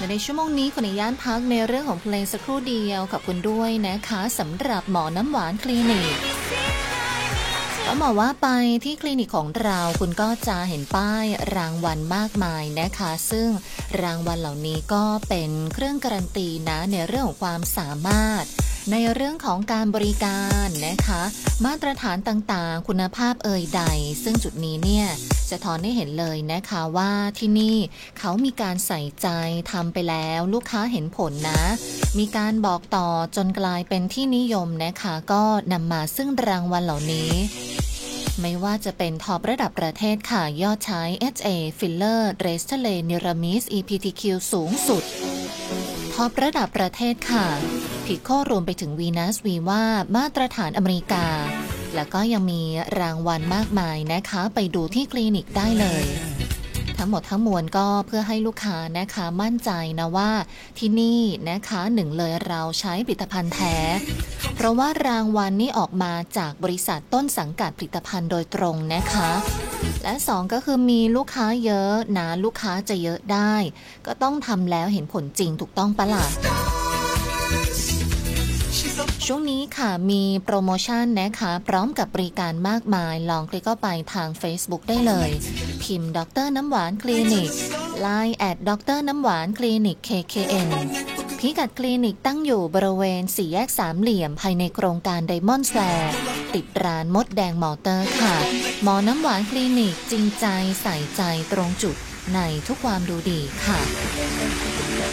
ในชั่วโมงนี้ขออนุญาตพักในเรื่องของเพลงสักครู่เดียวขอบคุณด้วยนะคะสำหรับหมอน้ำหวานคลินิกก็บอกว่าไปที่คลินิกของเราคุณก็จะเห็นป้ายรางวัลมากมายนะคะซึ่งรางวัลเหล่านี้ก็เป็นเครื่องการันตีนะในเรื่องของความสามารถในเรื่องของการบริการนะคะมาตรฐานต่างๆคุณภาพใดซึ่งจุดนี้เนี่ยสะท้อนให้เห็นเลยนะคะว่าที่นี่เขามีการใส่ใจทำไปแล้วลูกค้าเห็นผลนะมีการบอกต่อจนกลายเป็นที่นิยมนะคะก็นำมาซึ่งรางวัลเหล่านี้ไม่ว่าจะเป็นท็อประดับประเทศค่ะยอดใช้ HA Filler Restylane Niamis EPTQ สูงสุดท็อประดับประเทศค่ะพิโครวมไปถึง Venus Viva มาตรฐานอเมริกาแล้วก็ยังมีรางวัลมากมายนะคะไปดูที่คลินิกได้เลยทั้งหมดทั้งมวลก็เพื่อให้ลูกค้านะคะมั่นใจนะว่าที่นี่นะคะหนึ่งเลยเราใช้ผลิตภัณฑ์แท้เพราะว่ารางวัลนี้ออกมาจากบริษัทต้นสังกัดผลิตภัณฑ์โดยตรงนะคะและสองก็คือมีลูกค้าเยอะนะลูกค้าจะเยอะได้ก็ต้องทำแล้วเห็นผลจริงถูกต้องปะล่ะช่วงนี้ค่ะมีโปรโมชั่นนะคะพร้อมกับบริการมากมายลองคลิกเข้าไปทาง Facebook ได้เลยพิมพ์ดร.น้ำหวานคลินิก LINE ดร.น้ำหวานคลินิก KKN พิกัดคลินิกตั้งอยู่บริเวณ4แยกสามเหลี่ยมภายในโครงการไดมอนด์แสร์ติดร้านมดแดงมอเตอร์ค่ะหมอน้ำหวานคลินิกจริงใจใส่ใจตรงจุดในทุกความดูดีค่ะ